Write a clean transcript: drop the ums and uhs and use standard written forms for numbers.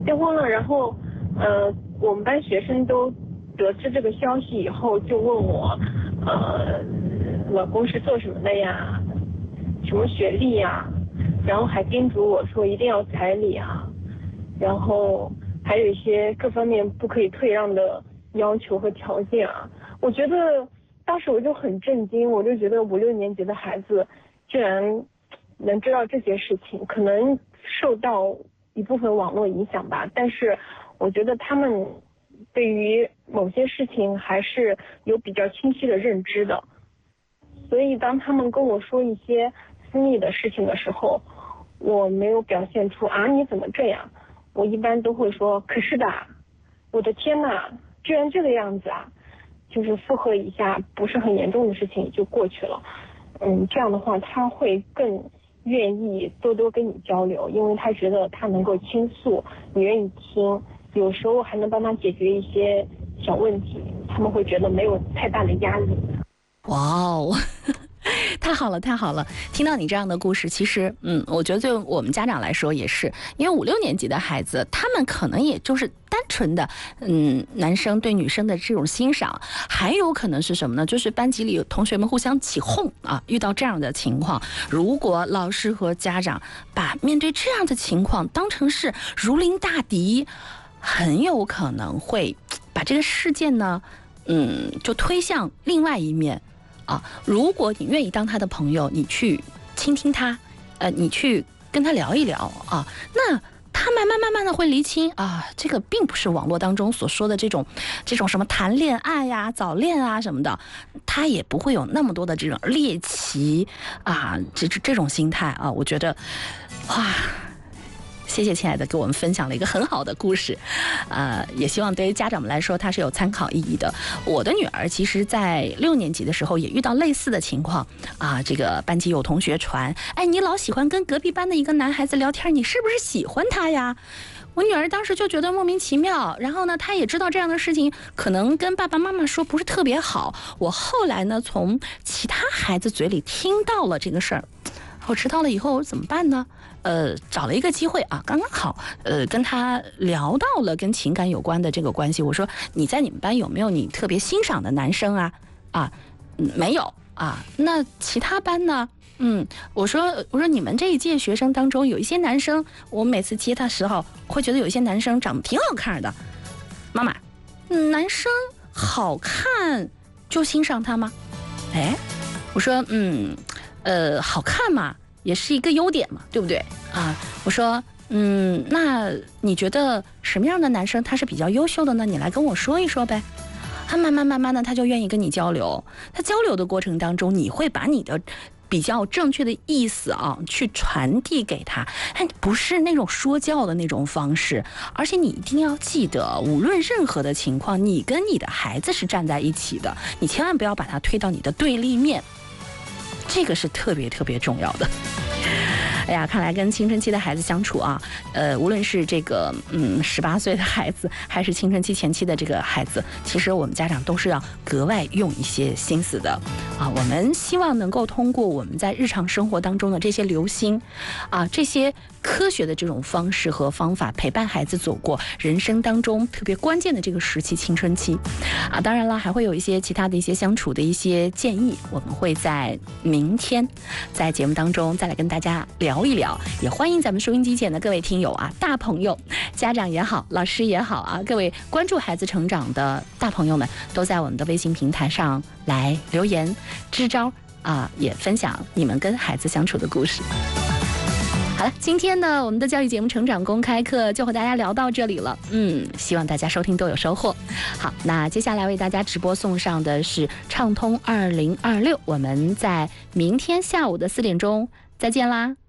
结婚了，然后我们班学生都得知这个消息以后，就问我老公是做什么的呀，什么学历呀，然后还叮嘱我说一定要彩礼啊，然后还有一些各方面不可以退让的要求和条件啊。我觉得当时我就很震惊，我就觉得5、6年级的孩子居然能知道这些事情，可能受到一部分网络影响吧，但是我觉得他们对于某些事情还是有比较清晰的认知的。所以当他们跟我说一些私密的事情的时候，我没有表现出啊你怎么这样，我一般都会说可是的，我的天哪，居然这个样子啊，就是附和一下，不是很严重的事情就过去了。这样的话他会更愿意多多跟你交流，因为他觉得他能够倾诉，你愿意听，有时候还能帮他解决一些小问题，他们会觉得没有太大的压力。 哇哦，太好了，太好了！听到你这样的故事，其实，我觉得对我们家长来说也是，因为5、6年级的孩子，他们可能也就是单纯的，男生对女生的这种欣赏，还有可能是什么呢？就是班级里有同学们互相起哄啊，遇到这样的情况，如果老师和家长把面对这样的情况当成是如临大敌，很有可能会把这个事件呢，就推向另外一面。如果你愿意当他的朋友，你去倾听他，你去跟他聊一聊啊，那他慢慢的会厘清啊，这个并不是网络当中所说的这种什么谈恋爱呀、早恋啊什么的，他也不会有那么多的这种猎奇啊，这种心态啊，我觉得，哇。谢谢亲爱的，给我们分享了一个很好的故事，也希望对于家长们来说它是有参考意义的。我的女儿其实在6年级的时候也遇到类似的情况啊，这个班级有同学传，哎，你老喜欢跟隔壁班的一个男孩子聊天，你是不是喜欢他呀？我女儿当时就觉得莫名其妙，然后呢，她也知道这样的事情可能跟爸爸妈妈说不是特别好。我后来呢，从其他孩子嘴里听到了这个事儿，我知道了以后怎么办呢？找了一个机会啊，刚刚好，跟他聊到了跟情感有关的这个关系。我说你在你们班有没有你特别欣赏的男生啊？没有啊。那其他班呢？我说你们这一届学生当中有一些男生，我每次接他时候会觉得有一些男生长得挺好看的。妈妈，男生好看就欣赏他吗？哎，我说好看嘛。也是一个优点嘛，对不对啊？我说，那你觉得什么样的男生他是比较优秀的呢？你来跟我说一说呗。他慢慢的他就愿意跟你交流。他交流的过程当中，你会把你的比较正确的意思啊去传递给他，不是那种说教的那种方式，而且你一定要记得，无论任何的情况，你跟你的孩子是站在一起的，你千万不要把他推到你的对立面。这个是特别特别重要的。哎呀，看来跟青春期的孩子相处啊，无论是这个18岁的孩子，还是青春期前期的这个孩子，其实我们家长都是要格外用一些心思的啊。我们希望能够通过我们在日常生活当中的这些留心啊，这些科学的这种方式和方法，陪伴孩子走过人生当中特别关键的这个时期，青春期啊。当然了，还会有一些其他的一些相处的一些建议，我们会在明天在节目当中再来跟大家聊一聊。也欢迎咱们收音机前的各位听友啊，大朋友、家长也好，老师也好啊，各位关注孩子成长的大朋友们，都在我们的微信平台上来留言支招啊，也分享你们跟孩子相处的故事。好了，今天呢，我们的教育节目《成长公开课》就和大家聊到这里了。希望大家收听都有收获。好，那接下来为大家直播送上的是畅通2026，我们在明天下午的4点钟再见啦。